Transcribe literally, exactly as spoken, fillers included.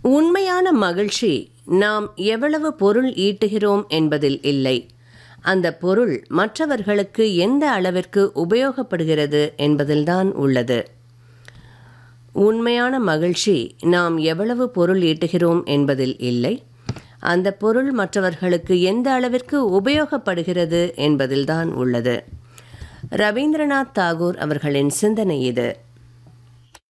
உண்மையான மகிழ்ச்சி நாம் எவ்வளவு பொருள் ஈட்டுகிறோம் என்பதில் இல்லை, அந்த பொருள் மற்றவர்களுக்கு எந்த அளவிற்கு உபயோகப்படுகிறது என்பதில்தான் உள்ளது. உண்மையான மகிழ்ச்சி நாம் எவ்வளவு பொருள் ஈட்டுகிறோம் என்பதில் இல்லை, அந்த பொருள் மற்றவர்களுக்கு எந்த அளவிற்கு உபயோகப்படுகிறது என்பதில்தான் உள்ளது. ரவீந்திரநாத் தாகூர் அவர்களின் சிந்தனை இது.